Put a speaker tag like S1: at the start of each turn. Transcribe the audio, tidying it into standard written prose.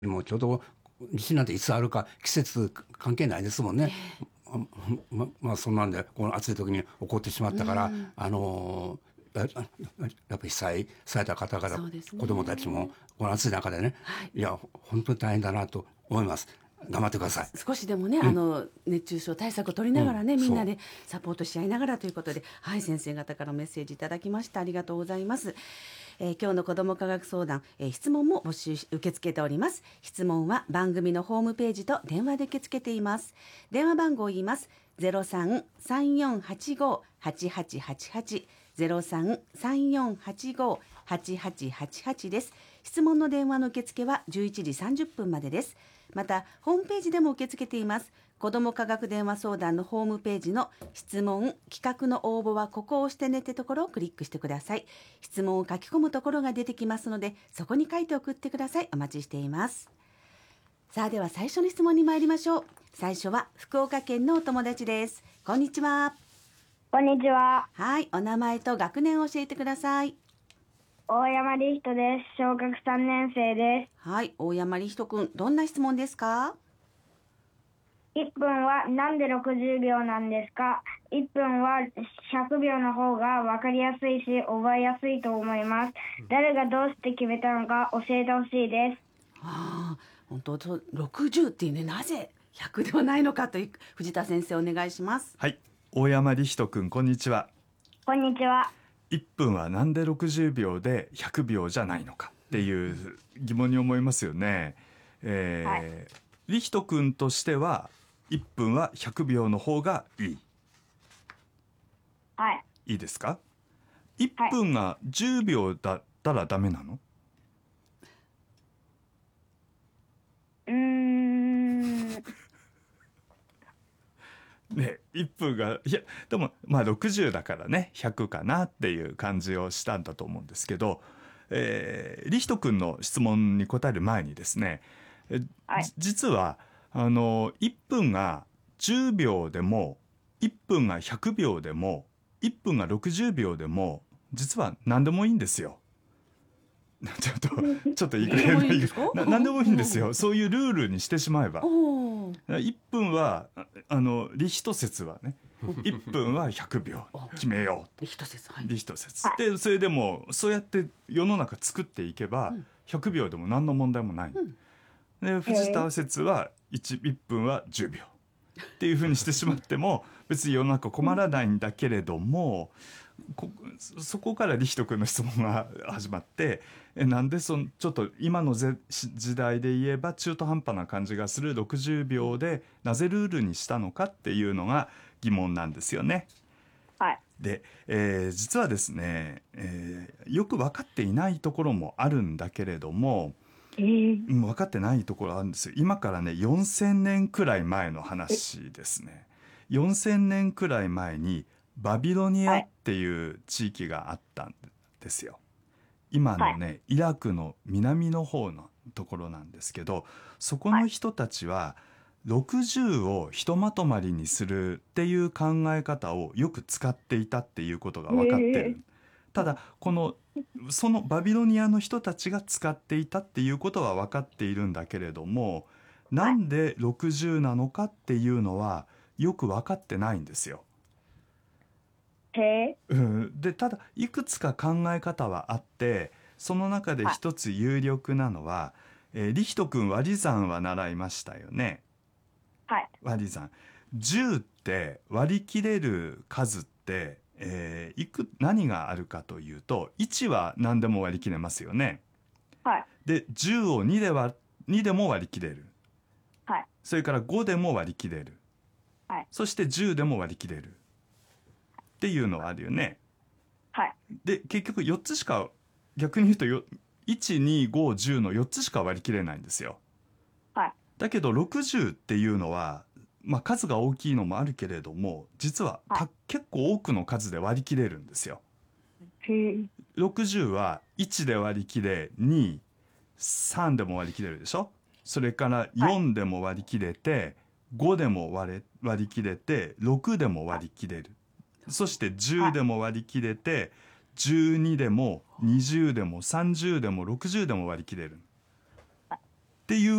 S1: もうちょうど地震なんていつあるか季節関係ないですもんね。そんなんでこの暑い時に起こってしまったから、ややっぱ被災された方々、
S2: そうですね。
S1: 子どもたちもこの暑い中でね、
S2: はい。
S1: いや本当に大変だなと思います。頑張ってください。
S2: 少しでもね、熱中症対策を取りながらね、みん
S1: そう
S2: なでサポートし合いながらということで、はい、先生方からメッセージいただきました。ありがとうございます。今日の子ども科学相談、質問も受け付けております。質問は番組のホームページと電話で受け付けています。電話番号を言います。03-3485-8888 03-3485-8888です。質問の電話の受付は11時30分までです。またホームページでも受け付けています。子ども科学電話相談のホームページの質問企画の応募はここを押してねってところをクリックしてください。質問を書き込むところが出てきますので、そこに書いて送ってください。お待ちしています。さあ、では最初の質問に参りましょう。最初は福岡県のお友達です。こんにちは。
S3: こんにちは。
S2: はい、お名前と学年を教えてください。
S3: 大山理人です。小学3年生です。
S2: はい、大山理人くん、どんな質問ですか
S3: 1分はなんで60秒なんですか？ 1 分は100秒の方が分かりやすいし覚えやすいと思います。誰がどうして決めたのか教えてほしいです。
S2: 本当と60っていうね、なぜ100ではないのかという藤田先生お願いします。
S4: はい、大山理人くん、こんにちは。
S3: こんにちは。
S4: 1分はなんで60秒で100秒じゃないのかっていう疑問に思いますよね。理人くんとしては1分は100秒の方がいい。
S3: はい。
S4: いいですか？ 1 分が10秒だったらダメなの？ね、1分がでも60だからね100かなっていう感じをしたんだと思うんですけど、理人くんの質問に答える前にですね、実は1分が10秒でも1分が100秒でも1分が60秒でも実は何でもいいんですよ。ちょっといい加減な何でもいいんですよ。そういうルールにしてしまえば。1分は理人説はね1分は100秒決めよう。
S2: 理人説、はい、
S4: 理人説で、それでもそうやって世の中作っていけば100秒でも何の問題もない、で藤田説は 1分は10秒っていうふうにしてしまっても別に世の中困らないんだけれども、そこから理人君の質問が始まって、なんでちょっと今の時代で言えば中途半端な感じがする60秒でなぜルールにしたのかっていうのが疑問なんですよね。
S3: はい。
S4: で、実はですね、よく分かっていないところもあるんだけれども、分かってないところあるんですよ。今からね4000年くらい前の話ですね。4000年くらい前にバビロニアっていう地域があったんですよ。今のね、イラクの南の方のところなんですけど、そこの人たちは60をひとまとまりにするっていう考え方をよく使っていたっていうことが分かってる。ただそのバビロニアの人たちが使っていたっていうことは分かっているんだけれども、なんで60なのかっていうのはよく分かってないんですよ。でただいくつか考え方はあって、その中で一つ有力なのは、理人くん割り算は習いましたよね。割り算10って割り切れる数って何があるかというと、1は何でも割り切れますよね。で10を2でも割り切れる。それから5でも割り切れる。そして10でも割り切れるっていうのはあるよね。で結局4つしか、逆に言うと12510の4つしか割り切れないんですよ。だけど60っていうのは数が大きいのもあるけれども、実は結構多くの数で割り切れるんですよ。60は1で割り切れ、2、3でも割り切れるでしょ。それから4でも割り切れて、5でも割り切れて、6でも割り切れる。そして10でも割り切れて、12でも20でも30でも60でも割り切れるっていう